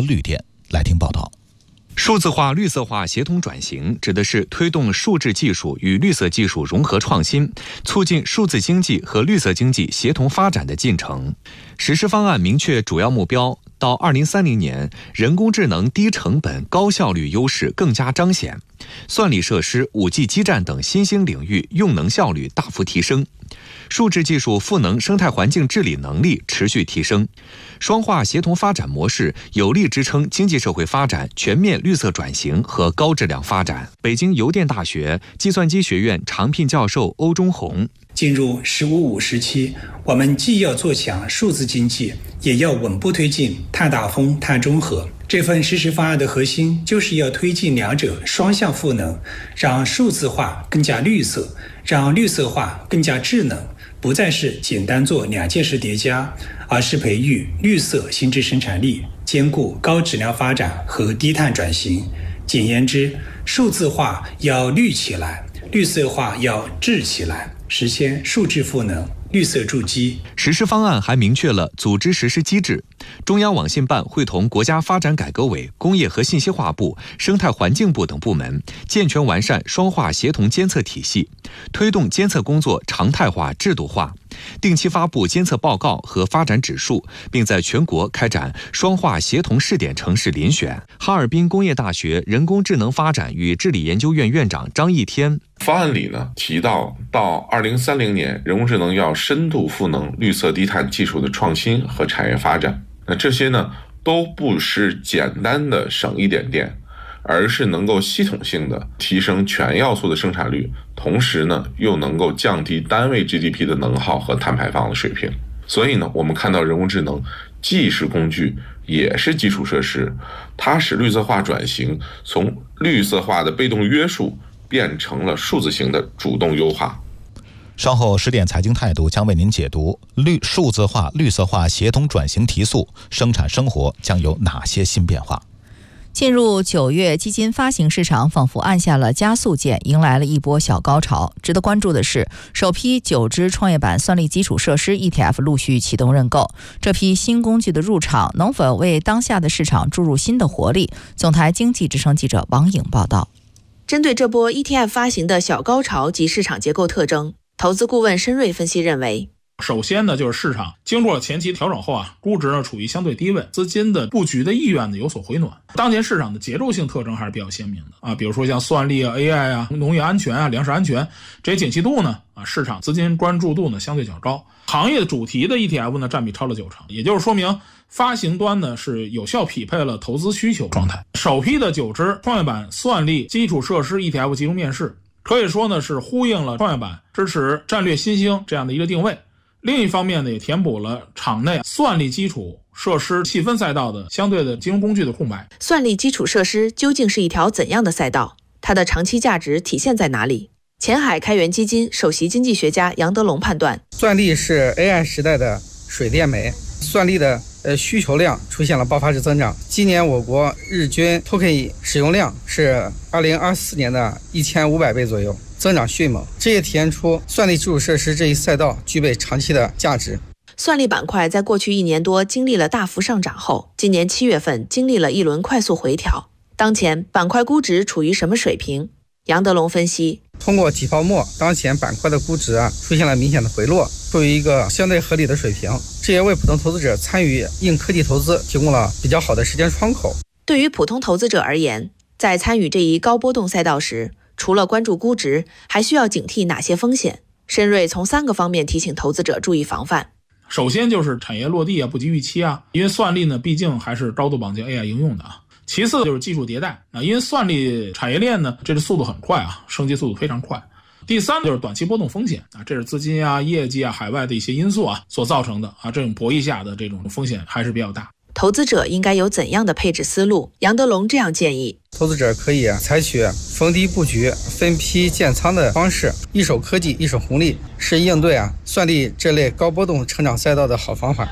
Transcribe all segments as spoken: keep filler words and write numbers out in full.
绿电。来听报道。 数字化、绿色化协同转型指的是推动数字技术与绿色技术融合创新，促进数字经济和绿色经济协同发展的进程。实施方案明确主要目标，到二零三零年，人工智能低成本、高效率优势更加彰显，算力设施、五 G 基站等新兴领域用能效率大幅提升，数字技术赋能生态环境治理能力持续提升。双化协同发展模式有力支撑经济社会发展全面绿色转型和高质量发展。北京邮电大学计算机学院常聘教授欧忠红： 进入“十五五”时期，我们既要做强数字经济，也要稳步推进碳达峰、碳中和。这份实施方案的核心就是要推进两者双向赋能，让数字化更加绿色，让绿色化更加智能，不再是简单做两件事叠加，而是培育绿色新质生产力，兼顾高质量发展和低碳转型。简言之，数字化要绿起来，绿色化要智起来，实现数质赋能、绿色筑基。 实施方案还明确了组织实施机制，中央网信办会同国家发展改革委、工业和信息化部、生态环境部等部门，健全完善双化协同监测体系，推动监测工作常态化、制度化，定期发布监测报告和发展指数，并在全国开展双化协同试点城市遴选。哈尔滨工业大学人工智能发展与治理研究院院长张义天： 方案里呢提到，到二零三零年，人工智能要深度赋能绿色低碳技术的创新和产业发展。那这些呢，都不是简单的省一点电，而是能够系统性的提升全要素的生产率，同时呢，又能够降低单位 G D P 的能耗和碳排放的水平。所以呢，我们看到人工智能既是工具，也是基础设施，它使绿色化转型从绿色化的被动约束变成了数字型的主动优化。 稍后十点财经态度将为您解读绿数字化、绿色化协同转型提速，生产生活将有哪些新变化？ 进入九月，基金发行市场仿佛按下了加速键，迎来了一波小高潮。值得关注的是，首批九只创业板算力基础设施 E T F 陆续启动认购，这批新工具的入场能否为当下的市场注入新的活力？总台经济之声记者王颖报道。 针对这波 E T F 发行的小高潮及市场结构特征，投资顾问申瑞分析认为， 首先呢，就是市场经过前期调整后啊，估值呢处于相对低位，资金的布局的意愿呢有所回暖。当前市场的结构性特征还是比较鲜明的啊，比如说像算力啊、A I 啊、农业安全啊、粮食安全这些景气度呢啊，市场资金关注度呢相对较高。行业主题的 E T F 呢占比超了九成，也就是说明发行端呢是有效匹配了投资需求状态。首批的九只创业板算力基础设施 E T F 集中面世，可以说呢是呼应了创业板支持战略新兴这样的一个定位。另一方面呢，也填补了场内算力基础设施细分赛道的相对的金融工具的空白。 算力基础设施究竟是一条怎样的赛道？它的长期价值体现在哪里？前海开源基金首席经济学家杨德龙判断， 算力是 A I 时代的水电煤，算力的呃需求量出现了爆发式增长。今年我国日均 token 使用量是二零二四年的一千五百倍左右，增长迅猛，这也体现出算力基础设施这一赛道具备长期的价值。 算力板块在过去一年多经历了大幅上涨后，今年七月份经历了一轮快速回调。当前板块估值处于什么水平？杨德龙分析， 通过挤泡沫，当前板块的估值啊出现了明显的回落，处于一个相对合理的水平，这也为普通投资者参与硬科技投资提供了比较好的时间窗口。 对于普通投资者而言，在参与这一高波动赛道时，除了关注估值，还需要警惕哪些风险？申瑞从三个方面提醒投资者注意防范。 首先就是产业落地啊，不及预期啊，因为算力呢毕竟还是高度绑定 A I 应用的啊。其次就是技术迭代啊，因为算力产业链呢，这个速度很快啊，升级速度非常快。第三就是短期波动风险啊，这是资金啊、业绩啊、海外的一些因素啊所造成的啊，这种博弈下的这种风险还是比较大。 投资者应该有怎样的配置思路？杨德龙这样建议， 投资者可以采取逢低布局、分批建仓的方式，一手科技一手红利，是应对啊算力这类高波动成长赛道的好方法。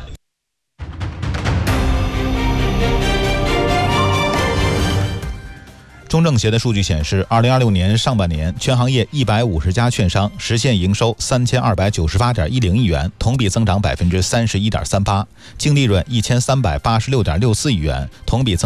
中证协的数据显示，二零二六年上半年，全行业一百五十家券商实现营收三千二百九十八点一零亿元，同比增长百分之三十一点三八，净利润一千三百八十六点六四亿元，同比增